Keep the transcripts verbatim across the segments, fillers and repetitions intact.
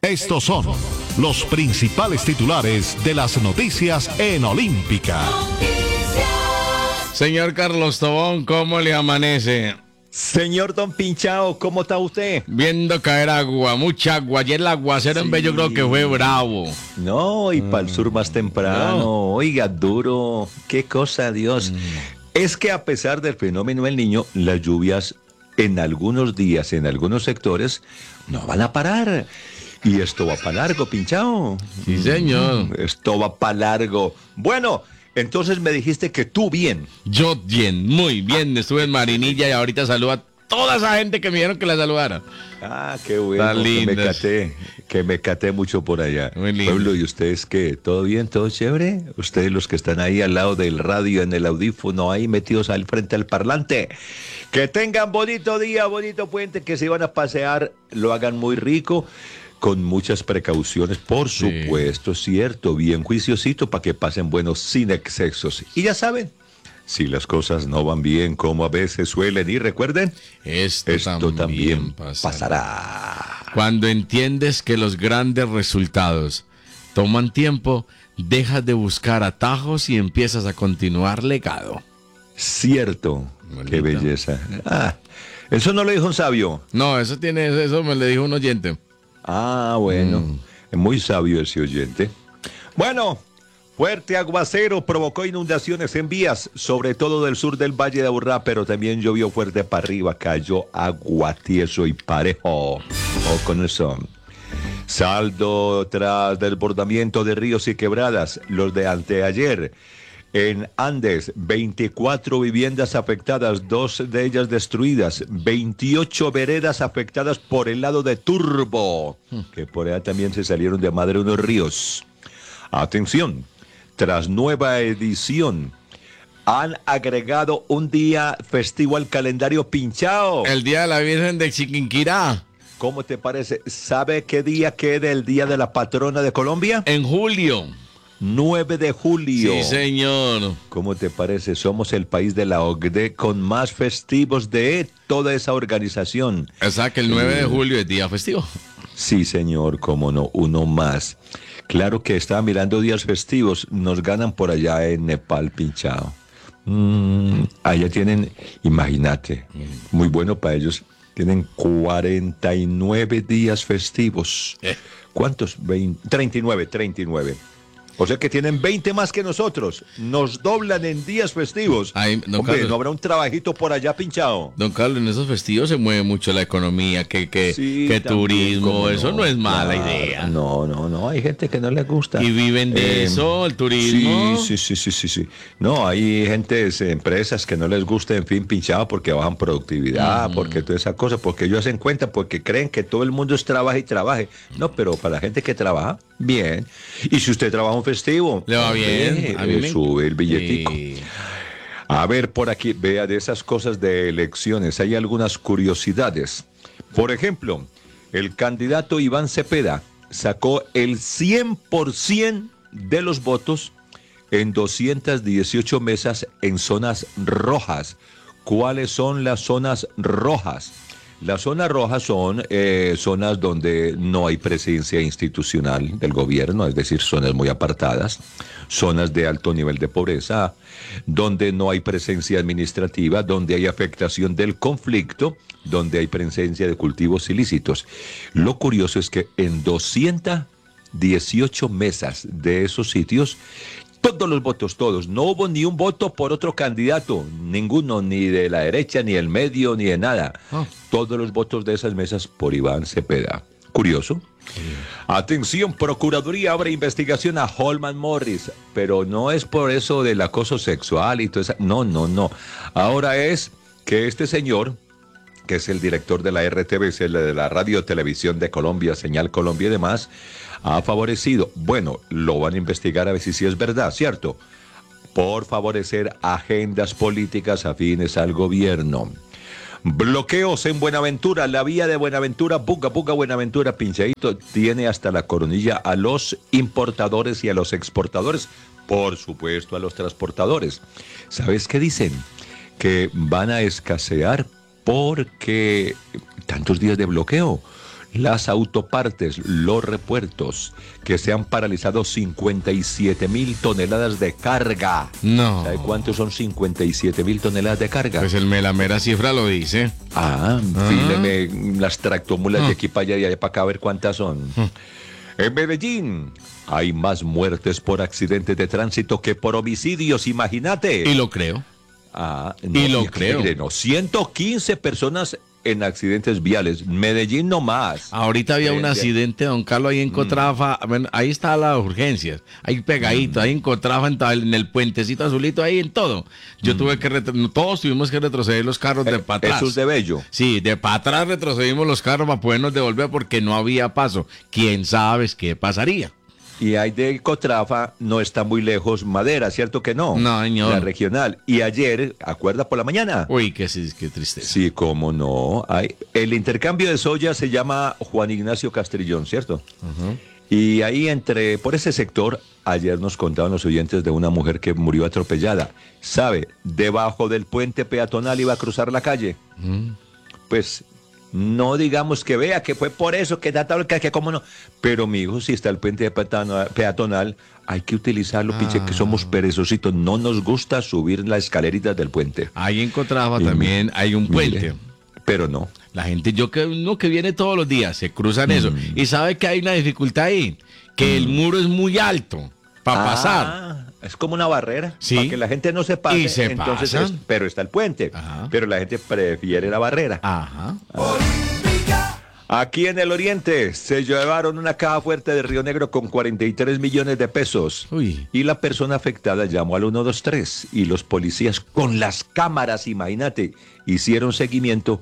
Estos son los principales titulares de las noticias en Olímpica. Señor Carlos Tobón, ¿cómo le amanece? Señor Don Pinchao, ¿cómo está usted? Viendo caer agua, mucha agua. Ayer el aguacero sí. en vez yo creo que fue bravo. No, y mm. para el sur más temprano. No. Oiga, duro. Qué cosa, Dios. Mm. Es que a pesar del fenómeno del Niño, las lluvias en algunos días, en algunos sectores, no van a parar. Y esto va para largo, Pinchao. Sí, señor. Esto va para largo. Bueno, entonces me dijiste que tú bien. Yo bien, muy bien. Estuve en Marinilla y ahorita saludo a toda esa gente que me dijeron que la saludara. Ah, qué bueno. Que me caté, que me caté mucho por allá. Muy lindo. Pueblo, ¿y ustedes qué? ¿Todo bien? ¿Todo chévere? Ustedes los que están ahí al lado del radio, en el audífono, ahí metidos al frente al parlante. Que tengan bonito día, bonito puente, que se van a pasear, lo hagan muy rico. Con muchas precauciones, por supuesto, sí. Cierto, bien juiciosito para que pasen buenos sin excesos. Y ya saben, si las cosas no van bien como a veces suelen, y recuerden, esto, esto también, también pasará. pasará. Cuando entiendes que los grandes resultados toman tiempo, dejas de buscar atajos y empiezas a continuar legado. Cierto, bonito. Qué belleza. Ah, eso no lo dijo un sabio. No, eso tiene, eso me lo dijo un oyente. Ah, bueno, mm. es muy sabio ese oyente. Bueno, fuerte aguacero provocó inundaciones en vías, sobre todo del sur del Valle de Aburrá, pero también llovió fuerte para arriba, cayó agua tieso y parejo. O con eso. Saldo tras desbordamiento de ríos y quebradas, los de anteayer. En Andes, veinticuatro viviendas afectadas, dos de ellas destruidas, veintiocho veredas afectadas por el lado de Turbo, que por allá también se salieron de madre unos ríos. Atención, tras nueva edición, han agregado un día festivo al calendario Pinchao. El Día de la Virgen de Chiquinquirá. ¿Cómo te parece? ¿Sabe qué día queda el Día de la Patrona de Colombia? En julio. nueve de julio. Sí, señor. ¿Cómo te parece? Somos el país de la O C D E con más festivos de toda esa organización. O sea que el nueve de julio es día festivo. Sí, señor, cómo no, uno más. Claro que estaba mirando días festivos, nos ganan por allá en Nepal, Pinchao. Mm, allá tienen, imagínate, muy bueno para ellos, tienen cuarenta y nueve días festivos. ¿Eh? ¿Cuántos? veinte, treinta y nueve, treinta y nueve. O sea que tienen veinte más que nosotros. Nos doblan en días festivos. Ay, don Hombre, Carlos, ¿no habrá un trabajito por allá, Pinchao? Don Carlos, en esos festivos se mueve mucho la economía, que, que, sí, que también, turismo, eso no, no es mala claro, idea. No, no, no, hay gente que no le gusta. ¿Y viven de eh, eso, el turismo? Sí, sí, sí, sí, sí, sí. No, hay gente, empresas que no les gusta, en fin, Pinchao, porque bajan productividad, mm. porque toda esa cosa, porque ellos hacen cuenta, porque creen que todo el mundo es trabaje y trabaje. No, pero para la gente que trabaja, bien. Y si usted trabaja un festivo, le va bien, eh, a mí me... sube el billetico. Sí. A ver, por aquí, vea, de esas cosas de elecciones, hay algunas curiosidades. Por ejemplo, el candidato Iván Cepeda sacó el cien por ciento de los votos en doscientas dieciocho mesas en zonas rojas. ¿Cuáles son las zonas rojas? Las zonas rojas son eh, zonas donde no hay presencia institucional del gobierno, es decir, zonas muy apartadas, zonas de alto nivel de pobreza, donde no hay presencia administrativa, donde hay afectación del conflicto, donde hay presencia de cultivos ilícitos. Lo curioso es que en doscientas dieciocho mesas de esos sitios, todos los votos, todos. No hubo ni un voto por otro candidato, ninguno, ni de la derecha, ni del medio, ni de nada. Oh. Todos los votos de esas mesas por Iván Cepeda. Curioso. Sí. Atención, Procuraduría abre investigación a Holman Morris, pero no es por eso del acoso sexual y todo eso. No, no, no. Ahora es que este señor, que es el director de la R T V, es el de la Radio Televisión de Colombia, Señal Colombia y demás, ha favorecido, bueno, lo van a investigar a ver si sí es verdad, ¿cierto? Por favorecer agendas políticas afines al gobierno. Bloqueos en Buenaventura, la vía de Buenaventura, Buga, Buga, Buenaventura, Pinchadito, tiene hasta la coronilla a los importadores y a los exportadores, por supuesto a los transportadores. ¿Sabes qué dicen? Que van a escasear porque tantos días de bloqueo. las autopartes, los repuertos, que se han paralizado cincuenta y siete mil toneladas de carga. No. ¿Sabe cuántos son cincuenta y siete mil toneladas de carga? Pues el me- la mera cifra lo dice. Ah, Ah. fíleme las tractomulas Ah. de aquí para allá y de allá para acá a ver cuántas son. En Medellín hay más muertes por accidentes de tránsito que por homicidios, imagínate. Y lo creo. Ah, Y lo qué creo. cree, no, ciento quince personas en accidentes viales. Medellín no más. Ahorita había un Bien, bien. accidente, don Carlos, ahí en Cotrafa. Bueno, ahí está las urgencias. Ahí pegadito, ahí en Cotrafa, en, tal- en el puentecito azulito, ahí en todo. Yo tuve que retro- todos tuvimos que retroceder los carros de para atrás. Eso es de bello. Sí, de para atrás retrocedimos los carros para podernos devolver porque no había paso. ¿Quién sabe qué pasaría? Y hay de Cotrafa, no está muy lejos Madera, ¿cierto que no? No, señor. La regional. Y ayer, ¿acuerda por la mañana? Uy, qué, sí, qué tristeza. Sí, cómo no. Hay, el intercambio de soya se llama Juan Ignacio Castrillón, ¿cierto? Y ahí entre, por ese sector, ayer nos contaban los oyentes de una mujer que murió atropellada. ¿Sabe? Debajo del puente peatonal iba a cruzar la calle. Pues no digamos que vea que fue por eso que da tal que, que cómo no. Pero mi hijo, si está el puente peatonal, peatonal hay que utilizarlo, pinche, que somos perezositos. No nos gusta subir las escaleritas del puente. Ahí en Cotrafa Y también hay un puente. Mire, pero no. La gente, yo que uno que viene todos los días, se cruzan eso. Y sabe que hay una dificultad ahí, que el muro es muy alto para pasar. Ah, es como una barrera, Sí. para que la gente no se pase. Y se entonces pasan. es- pero está el puente. Ajá. Pero la gente prefiere la barrera. Ajá. Aquí en el oriente se llevaron una caja fuerte de Río Negro con cuarenta y tres millones de pesos. Uy. Y la persona afectada llamó al uno dos tres y los policías con las cámaras, imagínate, hicieron seguimiento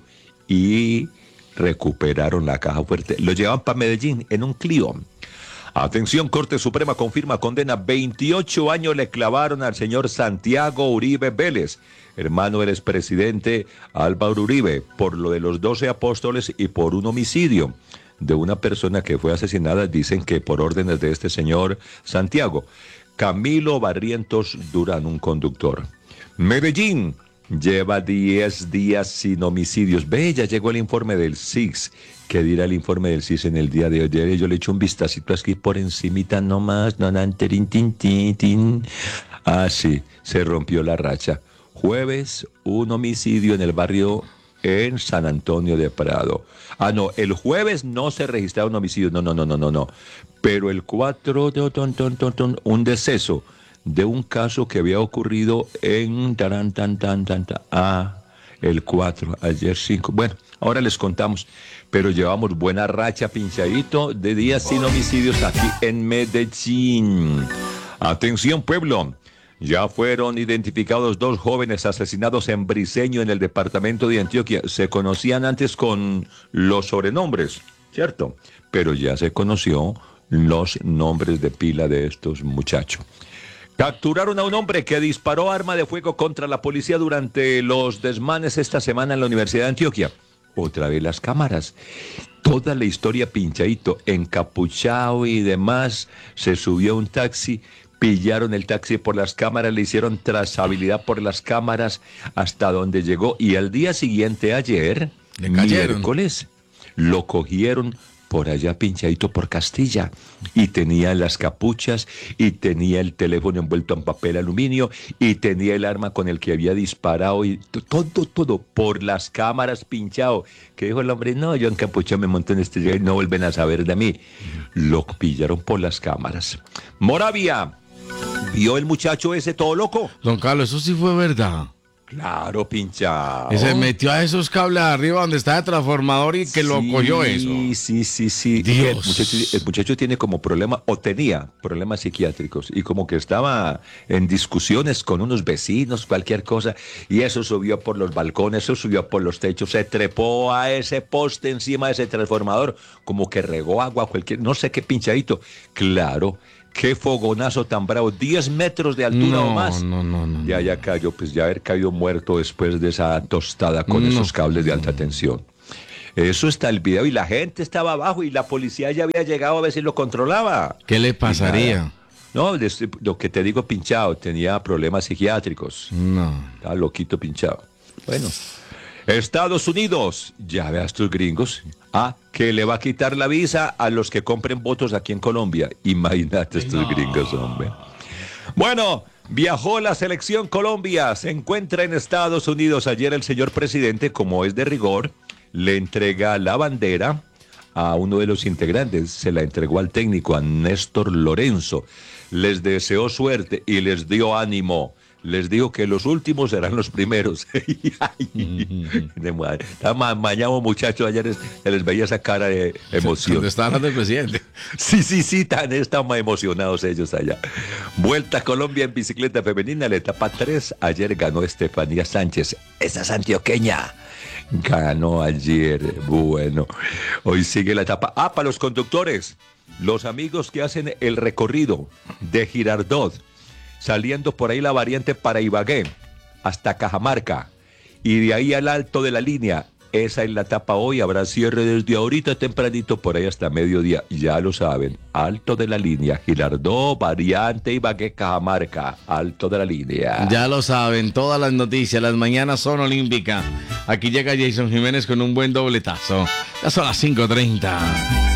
y recuperaron la caja fuerte. Lo llevan para Medellín en un Clio. Atención, Corte Suprema confirma condena. veintiocho años le clavaron al señor Santiago Uribe Vélez, hermano del expresidente Álvaro Uribe, por lo de los doce apóstoles y por un homicidio de una persona que fue asesinada, dicen que por órdenes de este señor Santiago. Camilo Barrientos Durán, un conductor. Medellín lleva diez días sin homicidios. Ve, ya llegó el informe del S I X. ¿Qué dirá el informe del S I X en el día de hoy? Yo le echo un vistacito aquí por encimita nomás. No, no, tin, tin, tin, tin. Ah, sí, se rompió la racha. Jueves, un homicidio en el barrio en San Antonio de Prado. Ah, no, el jueves no se registraron homicidios. No, no, no, no, no, no. Pero el cuatro, ton, ton, ton, ton, un deceso de un caso que había ocurrido en taran, tan, tan, tan, tan. Ah, el cuatro, ayer cinco. Bueno, ahora les contamos. Pero llevamos buena racha, pinchadito, de días sin homicidios aquí en Medellín. Atención, pueblo. Ya fueron identificados dos jóvenes asesinados en Briceño, en el departamento de Antioquia. Se conocían antes con los sobrenombres, ¿cierto? Pero ya se conoció los nombres de pila de estos muchachos. Capturaron a un hombre que disparó arma de fuego contra la policía durante los desmanes esta semana en la Universidad de Antioquia. Otra vez las cámaras. Toda la historia pinchadito, encapuchado y demás. Se subió a un taxi, pillaron el taxi por las cámaras, le hicieron trazabilidad por las cámaras hasta donde llegó. Y al día siguiente, ayer, Le cayeron. miércoles, lo cogieron por allá pinchadito por Castilla y tenía las capuchas y tenía el teléfono envuelto en papel aluminio y tenía el arma con el que había disparado y t- todo, todo por las cámaras pinchado. Que dijo el hombre, no, yo encapuchado me monto en este y no vuelven a saber de mí. Lo pillaron por las cámaras. Moravia, ¿vio el muchacho ese todo loco? Don Carlos, eso sí fue verdad. Claro, pinchado. Que se metió a esos cables arriba donde está el transformador y que lo Sí, cogió eso. Sí, sí, sí. Dios. El muchacho, el muchacho tiene como problema, o tenía problemas psiquiátricos, y como que estaba en discusiones con unos vecinos, cualquier cosa, y eso subió por los balcones, eso subió por los techos, se trepó a ese poste encima de ese transformador, como que regó agua, cualquier, no sé qué pinchadito. Claro. Qué fogonazo tan bravo, diez metros de altura No, o más. no, no, no, Ya, no. ya cayó, pues ya haber caído muerto después de esa tostada con No. esos cables de alta tensión. Eso está el video y la gente estaba abajo y la policía ya había llegado a ver si lo controlaba. ¿Qué le Y pasaría? nada. No, des- lo que te digo pinchado, tenía problemas psiquiátricos. No. Estaba loquito pinchado. Bueno, Estados Unidos, ya ve a estos gringos, ah, que le va a quitar la visa a los que compren votos aquí en Colombia. Imagínate estos no. gringos, hombre. Bueno, viajó la selección Colombia, se encuentra en Estados Unidos. Ayer el señor presidente, como es de rigor, le entrega la bandera a uno de los integrantes, se la entregó al técnico, a Néstor Lorenzo. Les deseó suerte y les dio ánimo. Les dijo que los últimos serán los primeros. Estaba mañado, muchachos, ayer se les veía esa cara de emoción. Cuando estaba hablando el presidente. Sí, sí, sí, tan estaban emocionados ellos allá. Vuelta a Colombia en bicicleta femenina, la etapa tres. Ayer ganó Estefanía Sánchez, esa es antioqueña. Ganó ayer, bueno. Hoy sigue la etapa. Ah, para los conductores, los amigos que hacen el recorrido de Girardot, saliendo por ahí la variante para Ibagué, hasta Cajamarca, y de ahí al alto de la línea. Esa es la etapa hoy, habrá cierre desde ahorita tempranito por ahí hasta mediodía, ya lo saben, alto de la línea, Girardot, variante Ibagué, Cajamarca, alto de la línea. Ya lo saben, todas las noticias, las mañanas son olímpicas. Aquí llega Jason Jiménez con un buen dobletazo. Ya son las cinco treinta.